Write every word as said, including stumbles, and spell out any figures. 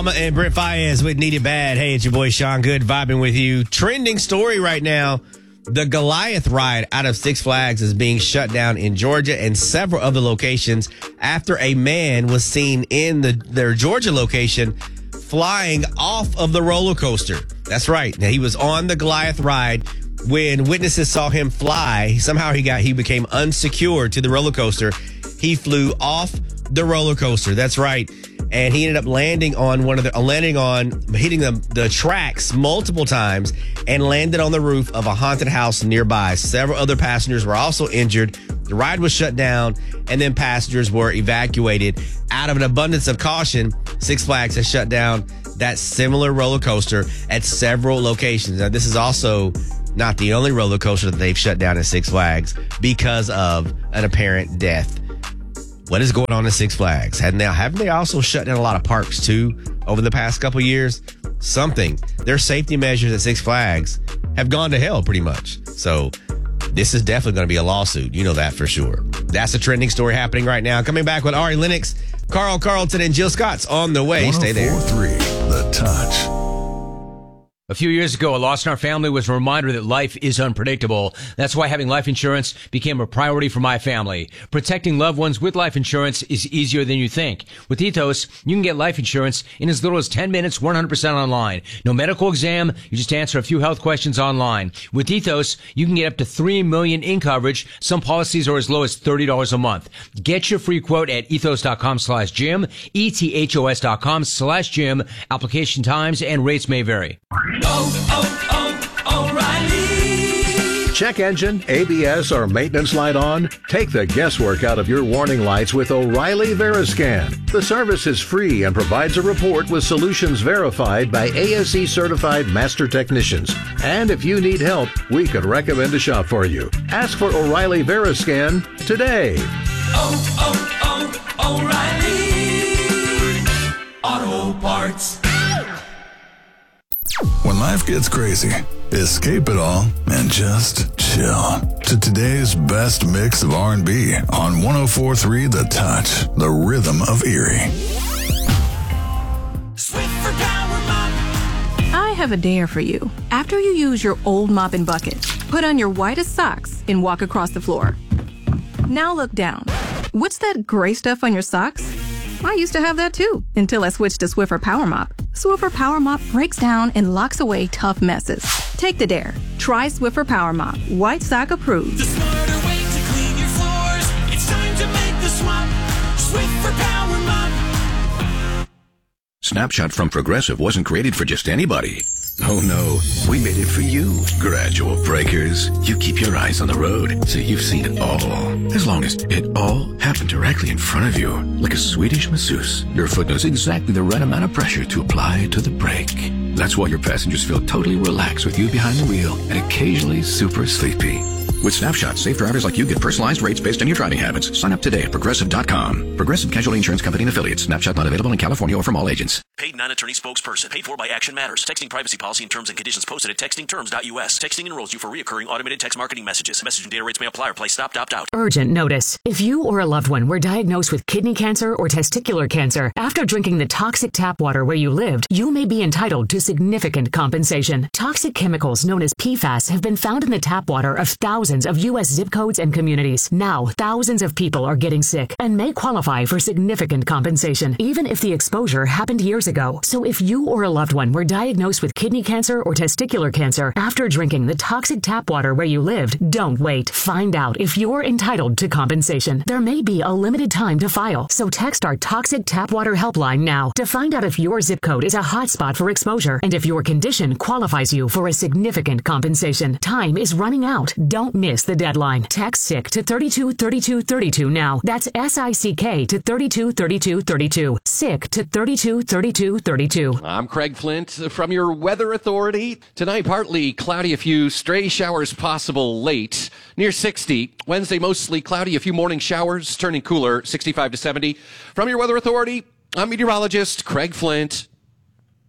And Brent Fayez with Need It Bad. Hey, it's your boy Sean Good vibing with you. Trending story right now. The Goliath ride out of Six Flags is being shut down in Georgia and several other locations after a man was seen in the their Georgia location flying off of the roller coaster. That's right. Now, he was on the Goliath ride. When witnesses saw him fly, somehow he got he became unsecured to the roller coaster. He flew off the roller coaster. That's right. And he ended up landing on one of the, uh, landing on, hitting the, the tracks multiple times and landed on the roof of a haunted house nearby. Several other passengers were also injured. The ride was shut down, and then passengers were evacuated. Out of an abundance of caution, Six Flags has shut down that similar roller coaster at several locations. Now, this is also not the only roller coaster that they've shut down at Six Flags because of an apparent death. What is going on at Six Flags? Have now, haven't they also shut down a lot of parks too over the past couple years? Something. Their safety measures at Six Flags have gone to hell pretty much. So this is definitely going to be a lawsuit. You know that for sure. That's a trending story happening right now. Coming back with Ari Lennox, Carl Carlton, and Jill Scott's on the way. Stay there. one oh four point three The Touch. A few years ago, a loss in our family was a reminder that life is unpredictable. That's why having life insurance became a priority for my family. Protecting loved ones with life insurance is easier than you think. With Ethos, you can get life insurance in as little as ten minutes, one hundred percent online. No medical exam, you just answer a few health questions online. With Ethos, you can get up to three million dollars in coverage. Some policies are as low as thirty dollars a month. Get your free quote at ethos.com slash Jim, ethos.com slash Jim. Application times and rates may vary. Oh, oh, oh, O'Reilly. Check engine, A B S, or maintenance light on? Take the guesswork out of your warning lights with O'Reilly Veriscan. The service is free and provides a report with solutions verified by A S E certified master technicians. And if you need help, we could recommend a shop for you. Ask for O'Reilly Veriscan today. Oh, oh, oh, O'Reilly Auto Parts. When life gets crazy, escape it all and just chill to today's best mix of R and B on one oh four point three The Touch, the rhythm of Erie. Swiffer Power Mop. I have a dare for you. After you use your old mop and bucket, put on your whitest socks and walk across the floor. Now look down. What's that gray stuff on your socks? I used to have that too, until I switched to Swiffer Power Mop. Swiffer Power Mop breaks down and locks away tough messes. Take the dare. Try Swiffer Power Mop. White sock approved. The smarter way to clean your floors. It's time to make the swap. Swiffer Power Mop. Snapshot from Progressive wasn't created for just anybody. Oh no, we made it for you. Gradual breakers. You keep your eyes on the road, so you've seen it all. As long as it all happened directly in front of you. Like a Swedish masseuse, your foot knows exactly the right amount of pressure to apply to the brake. That's why your passengers feel totally relaxed with you behind the wheel and occasionally super sleepy. With Snapshot, safe drivers like you get personalized rates based on your driving habits. Sign up today at Progressive dot com. Progressive Casualty Insurance Company and Affiliates. Snapshot not available in California or from all agents. Paid non-attorney spokesperson. Paid for by Action Matters. Texting privacy policy and terms and conditions posted at texting terms dot U S. Texting enrolls you for reoccurring automated text marketing messages. Message and data rates may apply or play stopped, opt out. Urgent notice. If you or a loved one were diagnosed with kidney cancer or testicular cancer after drinking the toxic tap water where you lived, you may be entitled to significant compensation. Toxic chemicals known as P FAS have been found in the tap water of thousands of U S zip codes and communities. Now, thousands of people are getting sick and may qualify for significant compensation, even if the exposure happened years ago. So if you or a loved one were diagnosed with kidney cancer or testicular cancer after drinking the toxic tap water where you lived, don't wait. Find out if you're entitled to compensation. There may be a limited time to file, so text our Toxic Tap Water helpline now to find out if your zip code is a hotspot for exposure and if your condition qualifies you for a significant compensation. Time is running out. Don't miss the deadline. Text SICK to thirty-two thirty-two thirty-two now. That's S I C K to thirty-two thirty-two thirty-two. SICK to thirty-two thirty-two thirty-two. I'm Craig Flint from your Weather Authority. Tonight, partly cloudy, a few stray showers possible late, near sixty. Wednesday, mostly cloudy, a few morning showers, turning cooler, sixty-five to seventy. From your Weather Authority, I'm meteorologist Craig Flint.